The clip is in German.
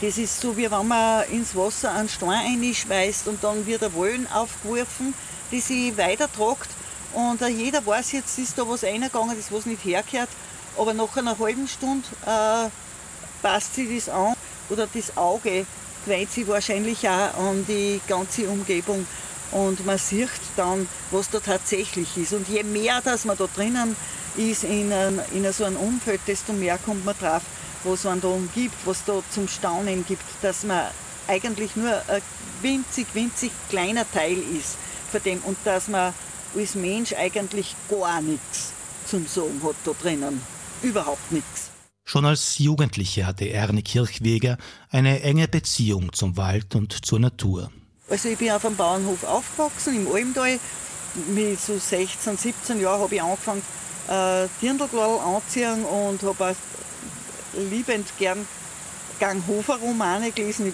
Das ist so, wie wenn man ins Wasser einen Stein reinschmeißt und dann wird ein Wellen aufgeworfen, die sich weitertragt. Und jeder weiß, jetzt ist da was reingegangen, das was nicht hergehört. Aber nach einer halben Stunde passt sich das an. Oder das Auge gewöhnt sich wahrscheinlich auch an die ganze Umgebung. Und man sieht dann, was da tatsächlich ist. Und je mehr, dass man da drinnen ist in so einem Umfeld, desto mehr kommt man drauf, was man da umgibt, was da zum Staunen gibt, dass man eigentlich nur ein winzig, winzig kleiner Teil ist von dem und dass man als Mensch eigentlich gar nichts zum Sagen hat da drinnen. Überhaupt nichts. Schon als Jugendliche hatte Ernie Kirchweger eine enge Beziehung zum Wald und zur Natur. Also ich bin auf einem Bauernhof aufgewachsen, im Almtal. Mit so 16, 17 Jahren habe ich angefangen, Dirndlkleidl anziehen und habe auch liebend gern Ganghofer-Romane gelesen.